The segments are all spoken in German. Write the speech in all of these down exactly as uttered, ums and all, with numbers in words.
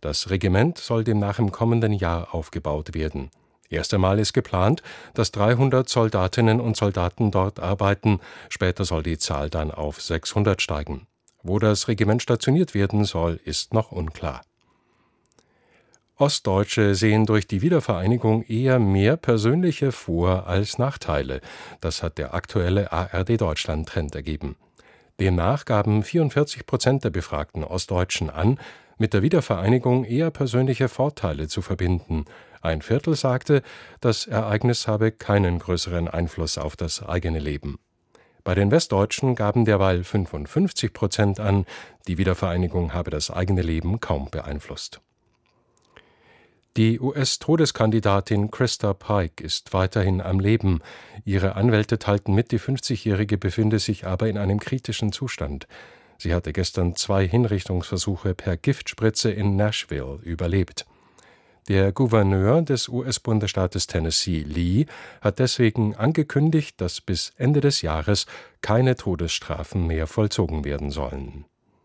Das Regiment soll demnach im kommenden Jahr aufgebaut werden. Erst einmal ist geplant, dass dreihundert Soldatinnen und Soldaten dort arbeiten, später soll die Zahl dann auf sechshundert steigen. Wo das Regiment stationiert werden soll, ist noch unklar. Ostdeutsche sehen durch die Wiedervereinigung eher mehr persönliche Vor- als Nachteile. Das hat der aktuelle A R D-Deutschland-Trend ergeben. Demnach gaben vierundvierzig Prozent der befragten Ostdeutschen an, mit der Wiedervereinigung eher persönliche Vorteile zu verbinden. Ein Viertel sagte, das Ereignis habe keinen größeren Einfluss auf das eigene Leben. Bei den Westdeutschen gaben derweil fünfundfünfzig Prozent an, die Wiedervereinigung habe das eigene Leben kaum beeinflusst. Die U S-Todeskandidatin Krista Pike ist weiterhin am Leben. Ihre Anwälte teilten mit, die fünfzigjährige befinde sich aber in einem kritischen Zustand. Sie hatte gestern zwei Hinrichtungsversuche per Giftspritze in Nashville überlebt. Der Gouverneur des U S-Bundesstaates Tennessee, Lee, hat deswegen angekündigt, dass bis Ende des Jahres keine Todesstrafen mehr vollzogen werden sollen.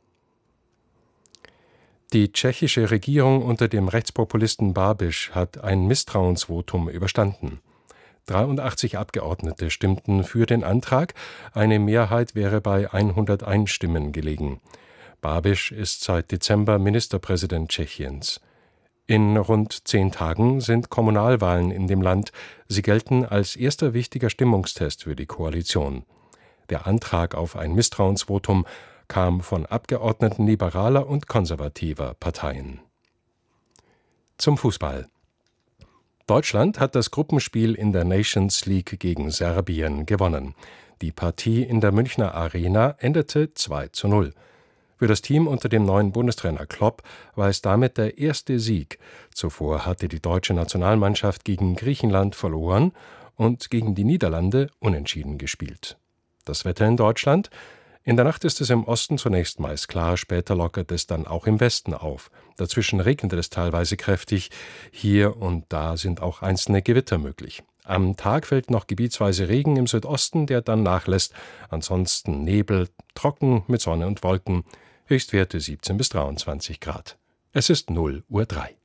Die tschechische Regierung unter dem Rechtspopulisten Babiš hat ein Misstrauensvotum überstanden. dreiundachtzig Abgeordnete stimmten für den Antrag, eine Mehrheit wäre bei hunderteins Stimmen gelegen. Babiš ist seit Dezember Ministerpräsident Tschechiens. In rund zehn Tagen sind Kommunalwahlen in dem Land. Sie gelten als erster wichtiger Stimmungstest für die Koalition. Der Antrag auf ein Misstrauensvotum kam von Abgeordneten liberaler und konservativer Parteien. Zum Fußball. Deutschland hat das Gruppenspiel in der Nations League gegen Serbien gewonnen. Die Partie in der Münchner Arena endete zwei zu null. Für das Team unter dem neuen Bundestrainer Klopp war es damit der erste Sieg. Zuvor hatte die deutsche Nationalmannschaft gegen Griechenland verloren und gegen die Niederlande unentschieden gespielt. Das Wetter in Deutschland: In der Nacht ist es im Osten zunächst meist klar, später lockert es dann auch im Westen auf. Dazwischen regnet es teilweise kräftig. Hier und da sind auch einzelne Gewitter möglich. Am Tag fällt noch gebietsweise Regen im Südosten, der dann nachlässt. Ansonsten Nebel, trocken mit Sonne und Wolken. Höchstwerte siebzehn bis dreiundzwanzig Grad. Es ist null Uhr drei.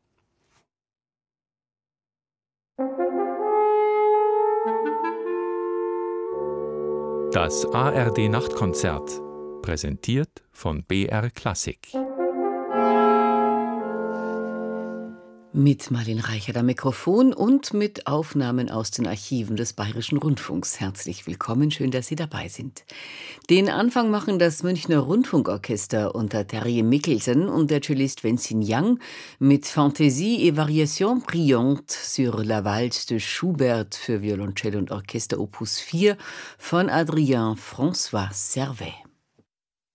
Das A R D-Nachtkonzert, präsentiert von B R Klassik. Mit Marlin Reichert am Mikrofon und mit Aufnahmen aus den Archiven des Bayerischen Rundfunks. Herzlich willkommen, schön, dass Sie dabei sind. Den Anfang machen das Münchner Rundfunkorchester unter Terje Mikkelsen und der Cellist Wenzin Yang mit Fantaisie et Variation brillante sur la Valse de Schubert für Violoncell und Orchester Opus vier von Adrien François Servet.